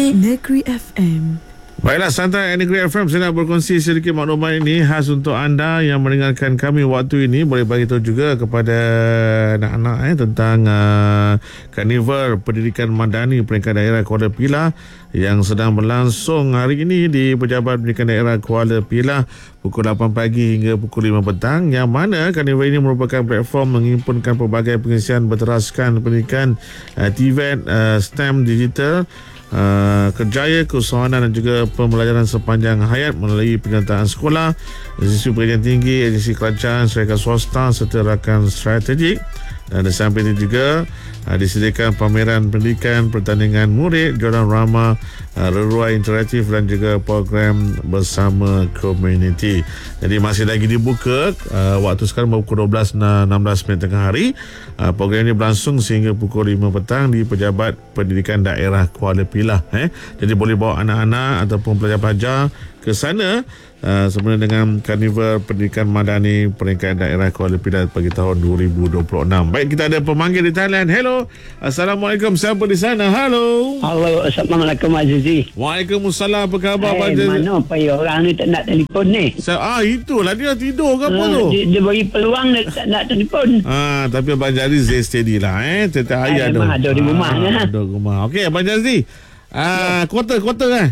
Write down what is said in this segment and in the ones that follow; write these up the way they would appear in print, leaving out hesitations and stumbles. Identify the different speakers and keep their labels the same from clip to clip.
Speaker 1: Negeri FM.
Speaker 2: Baiklah, santai Negeri FM. Saya nak berkongsi sedikit maklumat ini khas untuk anda yang mendengarkan kami waktu ini. Boleh bagi tahu juga kepada anak-anak tentang Karnival Pendidikan Madani Peringkat Daerah Kuala Pilah yang sedang berlangsung hari ini di Pejabat Pendidikan Daerah Kuala Pilah pukul 8 pagi hingga pukul 5 petang, yang mana Karnival ini merupakan platform menghimpunkan pelbagai pengisian berteraskan pendidikan, TVET, STEM digital, kerjaya, keusahawanan dan juga pembelajaran sepanjang hayat melalui penyertaan sekolah, institusi pendidikan tinggi, agensi kerajaan, syarikat swasta serta rakan strategik. Dan di samping itu juga disediakan pameran pendidikan, pertandingan murid, jualan rama, reruai interaktif dan juga program bersama komuniti. Jadi masih lagi dibuka. Waktu sekarang pukul 12.16 tengah hari. Program ini berlangsung sehingga pukul 5 petang di Pejabat Pendidikan Daerah Kuala Pilah. Jadi boleh bawa anak-anak ataupun pelajar-pelajar ke sana sempena dengan Karnival Pendidikan Madani Peringkat Daerah Kuala Pilah bagi tahun 2026. Baik, kita ada pemanggil di talian. Hello, Assalamualaikum, siapa di sana? Halo.
Speaker 3: Halo, Assalamualaikum Azizi.
Speaker 2: Waalaikumsalam, apa khabar Abang Azizi?
Speaker 3: Mana orang ni tak nak telefon ni?
Speaker 2: Itulah dia tidur ke apa tu?
Speaker 3: Dia bagi peluang dia tak nak telefon.
Speaker 2: Tapi Abang Jazri stay steady lah. Setiap hari ada.
Speaker 3: Ada di rumah ni.
Speaker 2: Ada rumah. Okey, Abang Jazri. Kota kan?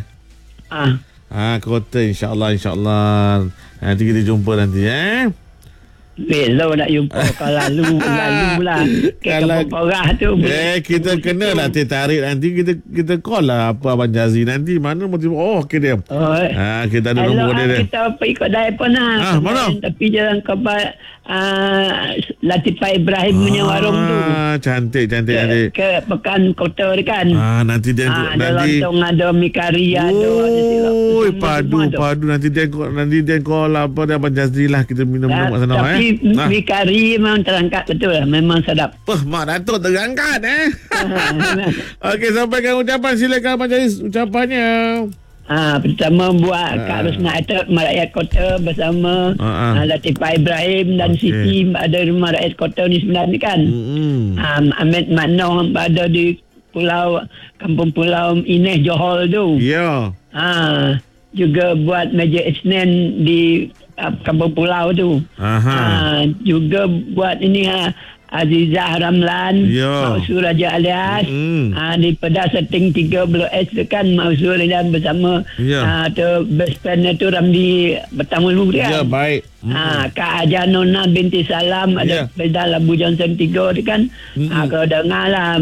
Speaker 2: Kota, insyaAllah. Nanti kita jumpa nanti.
Speaker 3: Belo nak jumpa. Kalau lalu lah. Kalau porah tu.
Speaker 2: Kita kena lah tarik nanti. Kita call lah apa Abang Jazri nanti. Mana motif. Okey dia. Kita ada nombor dia.
Speaker 3: Kita pergi kat telefon lah.
Speaker 2: Mana?
Speaker 3: Tapi jalan kebat Latifah Ibrahim punya warung tu.
Speaker 2: Cantik.
Speaker 3: Ke pekan kota dia kan.
Speaker 2: Nanti dia
Speaker 3: ada lontong, ada mi kari, ada
Speaker 2: padu. Nanti dia call apa dia Abang Jazri lah. Kita minum kat sana.
Speaker 3: Tapi mi kari memang terangkat betul lah. Memang sedap.
Speaker 2: Mak Datuk terangkat Okey, sampaikan ucapan. Silakan Abang Jazri ucapannya.
Speaker 3: Pertama buat Kak Rosna Atab Rakyat Kota bersama Latifah Ibrahim dan Siti ada rumah rakyat kota ni sebenarnya kan. Ahmed Makno ada di Kampung Pulau Ineh Johor tu.
Speaker 2: Ya.
Speaker 3: Juga buat meja Isnin di Kampung Pulau tu. Juga buat ini Azizah Ramlan, Mausur Raja Alias, di Pedas Setting 3 Blok S tu kan, Mausur dan bersama tu best friend tu Ramli Bertanggung dia.
Speaker 2: Ya, baik.
Speaker 3: Kak Aja Nona binti Salam ada Pedas Labu Johnson 3 tu kan. Kau dengar lah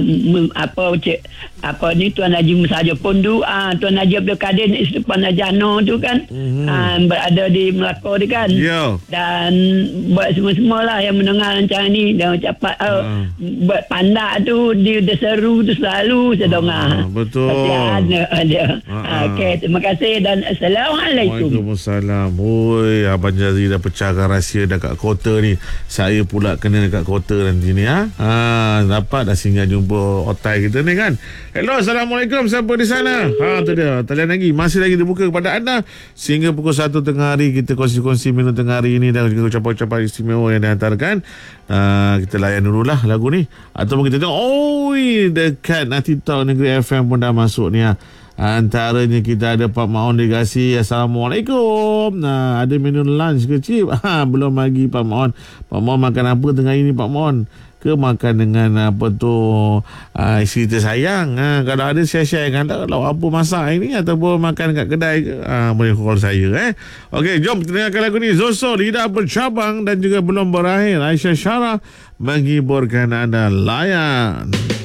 Speaker 3: apa ni Tuan Haji Musa pun tu, Tuan Haji Abdul Kadir isteri Puan Najano tu kan, berada di Melaka tu kan. Dan buat semua lah yang mendengar rancangan ni dan ucapan buat pandak tu dia seru tu selalu saya dengar.
Speaker 2: Betul.
Speaker 3: Ada. Okey, terima kasih dan Assalamualaikum.
Speaker 2: Waalaikumsalam. Abang Jazri dah pecahkan rahsia dekat kota ni. Saya pula kena dekat kota nanti ni. Dapat dah singgah jumpa otai kita ni kan. Hello, Assalamualaikum, siapa di sana? Tu dia. Talian lagi masih lagi dibuka kepada anda sehingga pukul 1 tengah hari. Kita kongsi-kongsi minum tengah hari ini dan juga ucapan-ucapan istimewa yang dihantarkan. Kita layan dululah lagu ni ataupun kita tengok dekat nanti tahu Negeri FM pun dah masuk ni. Antaranya kita ada Pak Maon Legasi. Assalamualaikum. Ada menu lunch ke cip? Belum lagi Pak Maon. Pak Maon makan apa tengah ini Pak Maon? Ke makan dengan apa tu isteri tersayang? Kalau ada share kan, kalau apa masak ini ataupun makan kat kedai ke, boleh call saya. Okey, jom kita dengarkan lagu ni. Zoso Lidah Bercabang dan juga belum berakhir Aisyah Syarah menghiburkan anda. Layan.